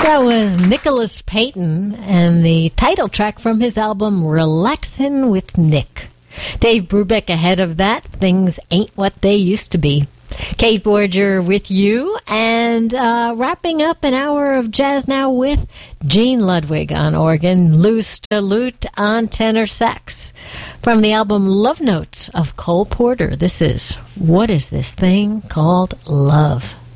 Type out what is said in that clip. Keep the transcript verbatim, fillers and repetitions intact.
That was Nicholas Payton and the title track from his album Relaxin' with Nick. Dave Brubeck ahead of that, Things Ain't What They Used to Be. Kate Borger with you, and uh, wrapping up an hour of jazz now with Gene Ludwig on organ, Lou Stallute on tenor sax. From the album Love Notes of Cole Porter, this is What Is This Thing Called Love?